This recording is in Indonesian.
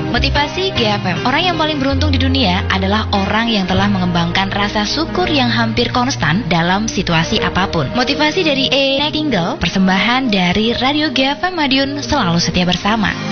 Motivasi GFM. Orang yang paling beruntung di dunia adalah orang yang telah mengembangkan rasa syukur yang hampir konstan dalam situasi apapun. Motivasi dari A. Nightingale, persembahan dari Radio GFM Madiun, selalu setia bersama.